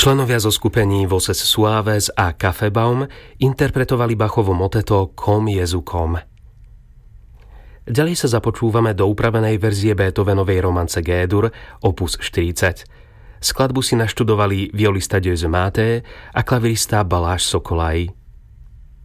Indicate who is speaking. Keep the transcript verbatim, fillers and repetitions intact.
Speaker 1: Členovia zo skupení Voces Suaves a Kaffeebaum interpretovali Bachovo moteto Kom Jezu kom. Ďalej sa započúvame do upravenej verzie Beethovenovej romance G-dur opus štyridsať. Skladbu si naštudovali violista Győző Máté a klavirista Balázs Szokolay.